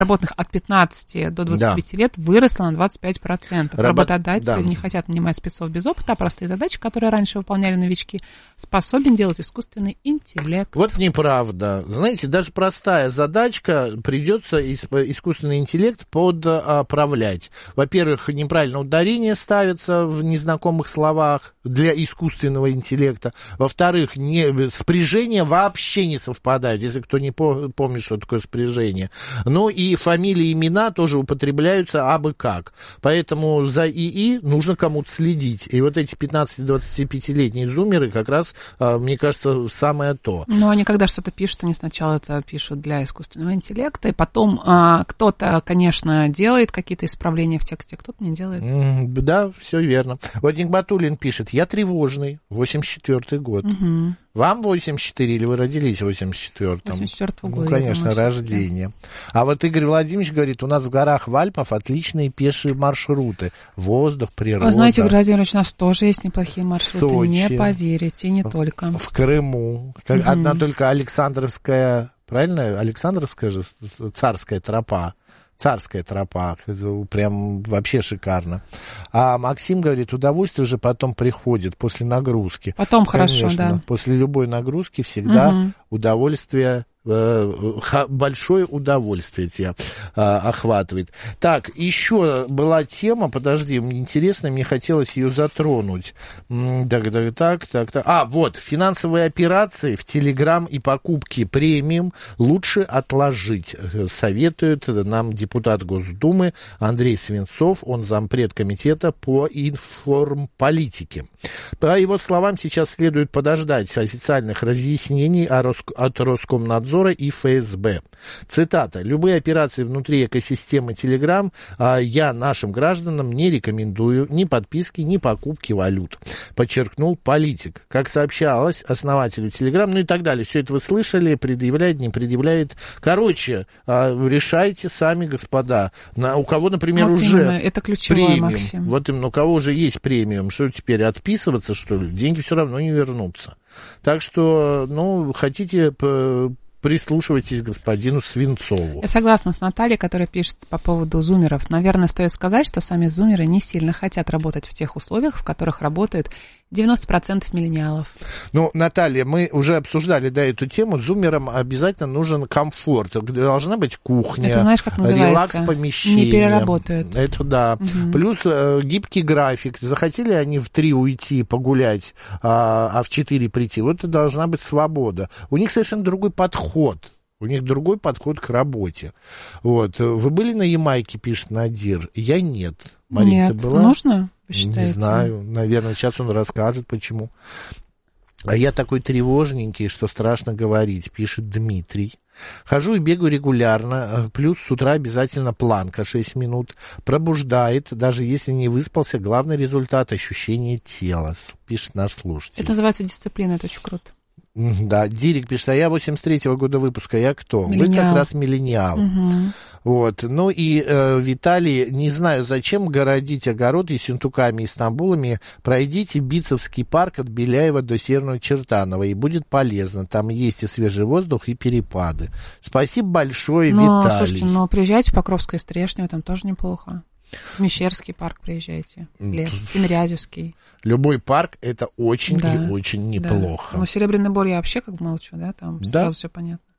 безработных от 15 до 25 лет выросло на 25%. Работодатели не хотят нанимать спецов без опыта, а простые задачи, которые раньше выполняли новички, способен делать искусственный интеллект. Вот неправда. Знаете, даже простая задачка придется искусственный интеллект подправлять. Во-первых, неправильно ударение ставится в незнакомых словах для искусственного интеллекта. Во-вторых, спряжения вообще не совпадают, если кто не помнит, что такое спряжение. Ну и фамилии, имена тоже употребляются абы как. Поэтому за ИИ нужно кому-то следить. И вот эти 15-25-летние зумеры как раз, мне кажется, самое то. Но они когда что-то пишут, они сначала это пишут для искусственного интеллекта, и потом кто-то, конечно, делает какие-то исправления в тексте, кто-то не делает. Да, все верно. Вот Нигматуллин пишет: я тревожный, 84-й год. Угу. Вам 84 или вы родились в 84-м? 84-го года. Ну, конечно, рождение. А вот Игорь Владимирович говорит, у нас в горах в Альпах отличные пешие маршруты. Воздух, природа. Вы знаете, Игорь Владимирович, у нас тоже есть неплохие маршруты. Сочи, не поверите, и не только. В Крыму. Одна только Александровская, правильно? Александровская же царская тропа. Царская тропа, прям вообще шикарно. А Максим говорит, удовольствие же потом приходит после нагрузки. Потом конечно, хорошо, да. После любой нагрузки всегда удовольствие, большое удовольствие тебя охватывает. Так, еще была тема, подожди, мне интересно, мне хотелось ее затронуть. Так. А, вот, финансовые операции в Телеграм и покупки премиум лучше отложить, советует нам депутат Госдумы Андрей Свинцов, он зампред комитета по информполитике. По его словам, сейчас следует подождать официальных разъяснений от Роскомнадзора и ФСБ. Цитата. «Любые операции внутри экосистемы Telegram я нашим гражданам не рекомендую ни подписки, ни покупки валют», подчеркнул политик. Как сообщалось основателю Telegram, ну и так далее. Все это вы слышали, предъявляет, не предъявляет. Короче, решайте сами, господа. У кого, например, вот уже именно, это ключевое, премиум. Максим. Вот именно, у кого уже есть премиум, что теперь отписываться, что ли? Деньги все равно не вернутся. Так что, хотите, прислушивайтесь к господину Свинцову. Я согласна с Натальей, которая пишет по поводу зумеров. Наверное, стоит сказать, что сами зумеры не сильно хотят работать в тех условиях, в которых работают 90% миллениалов. Ну, Наталья, мы уже обсуждали, эту тему. Зумерам обязательно нужен комфорт. Должна быть кухня, это, знаешь, как называется? Релакс помещения. Не переработают. Это да. Угу. Плюс гибкий график. Захотели они в 3 уйти погулять, а в 4 прийти. Вот это должна быть свобода. У них совершенно другой подход. У них другой подход к работе. Вот. Вы были на Ямайке, пишет Надир? Я нет. Марина, нет. ты была? Нужно, вы считаете? Не знаю. Наверное, сейчас он расскажет, почему. А я такой тревожненький, что страшно говорить, пишет Дмитрий. Хожу и бегаю регулярно, плюс с утра обязательно планка 6 минут. Пробуждает, даже если не выспался, главный результат — ощущение тела, пишет наш слушатель. Это называется дисциплина, это очень круто. Да, Дирик пишет, а я 83-го года выпуска, я кто? Миллениал. Вы как раз миллениал. Угу. Вот, ну и Виталий, не знаю, зачем городить огород ессентуками и стамбулами, пройдите Битцевский парк от Беляева до Северного Чертанова, и будет полезно, там есть и свежий воздух, и перепады. Спасибо большое, Виталий. Слушайте, приезжайте в Покровское Стрешнево, там тоже неплохо. В Мещерский парк приезжайте, Тимирязевский. Любой парк — это очень и очень неплохо. Да. Серебряный Бор я вообще как молчу, там сразу все понятно.